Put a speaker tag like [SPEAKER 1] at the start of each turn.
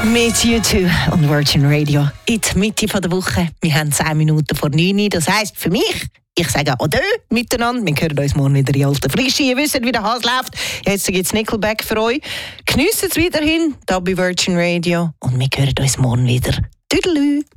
[SPEAKER 1] Mit U2 und Virgin Radio in die Mitte der Woche. Wir haben 10 Minuten vor 9 Uhr. Das heisst für mich, ich sage Adieu miteinander. Wir hören uns morgen wieder in alter Frische. Ihr wisst, wie der Hase läuft. Jetzt gibt es Nickelback für euch. Geniessen es weiterhin hier bei Virgin Radio. Und wir hören uns morgen wieder. Tüdelü!